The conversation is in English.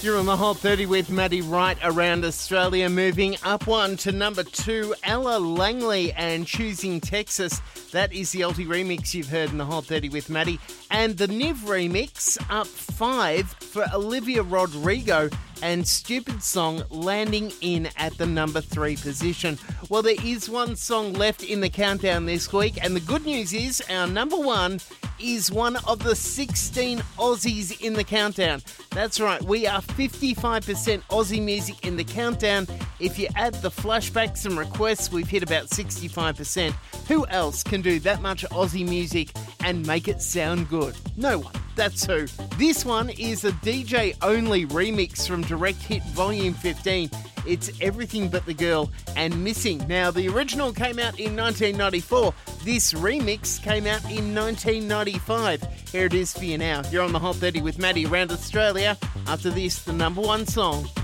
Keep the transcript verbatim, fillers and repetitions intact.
You're on the Hot thirty with Maddie right around Australia. Moving up one to number two, Ella Langley and Choosing Texas. That is the Alti remix you've heard in the Hot thirty with Maddie. And the Niv remix up five for Olivia Rodrigo and Stupid Song landing in at the number three position. Well, there is one song left in the countdown this week, and the good news is our number one is one of the sixteen Aussies in the countdown. That's right, we are fifty-five percent Aussie music in the countdown. If you add the flashbacks and requests, we've hit about sixty-five percent. Who else can do that much Aussie music and make it sound good? No one. That's who. This one is a D J-only remix from Direct Hit Volume fifteen. It's Everything But the Girl and Missing. Now, the original came out in nineteen ninety-four. This remix came out in nineteen ninety-five. Here it is for you now. You're on the Hot thirty with Maddie around Australia. After this, the number one song.